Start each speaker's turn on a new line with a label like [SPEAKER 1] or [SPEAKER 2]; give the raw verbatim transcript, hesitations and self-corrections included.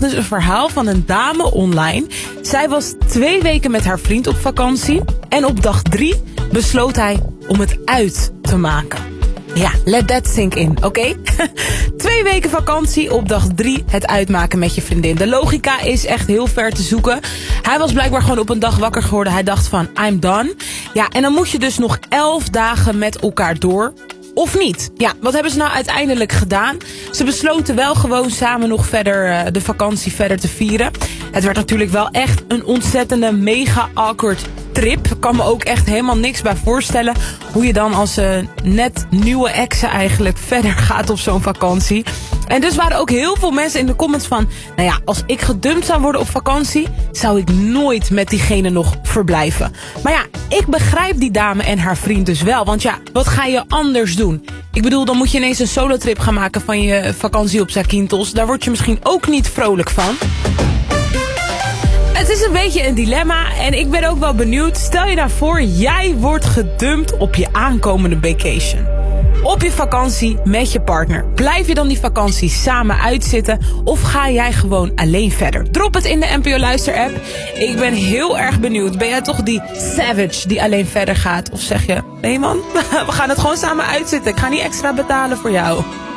[SPEAKER 1] dus een verhaal van een dame online. Zij was twee weken met haar vriend op vakantie. En op dag drie besloot hij om het uit te maken. Ja, let that sink in, oké? Okay? Twee weken vakantie, op dag drie het uitmaken met je vriendin. De logica is echt heel ver te zoeken. Hij was blijkbaar gewoon op een dag wakker geworden. Hij dacht van, I'm done. Ja, en dan moet je dus nog elf dagen met elkaar door. Of niet? Ja, wat hebben ze nou uiteindelijk gedaan? Ze besloten wel gewoon samen nog verder uh, de vakantie verder te vieren. Het werd natuurlijk wel echt een ontzettende mega awkward trip. Ik kan me ook echt helemaal niks bij voorstellen hoe je dan als uh, net nieuwe exen eigenlijk verder gaat op zo'n vakantie. En dus waren ook heel veel mensen in de comments van, nou ja, als ik gedumpt zou worden op vakantie, zou ik nooit met diegene nog verblijven. Maar ja, ik begrijp die dame en haar vriend dus wel. Want ja, wat ga je anders doen? Ik bedoel, dan moet je ineens een solotrip gaan maken van je vakantie op Zakynthos. Daar word je misschien ook niet vrolijk van. Het is een beetje een dilemma en ik ben ook wel benieuwd. Stel je nou voor, jij wordt gedumpt op je aankomende vacation. Op je vakantie met je partner. Blijf je dan die vakantie samen uitzitten of ga jij gewoon alleen verder? Drop het in de N P O Luister app. Ik ben heel erg benieuwd. Ben jij toch die savage die alleen verder gaat? Of zeg je, nee man, we gaan het gewoon samen uitzitten. Ik ga niet extra betalen voor jou.